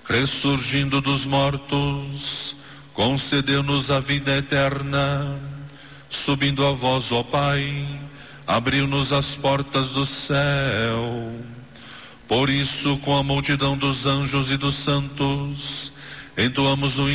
ressurgindo dos mortos, concedeu-nos a vida eterna. Subindo a vós, ó Pai, abriu-nos as portas do céu. Por isso, com a multidão dos anjos e dos santos, entoamos o hino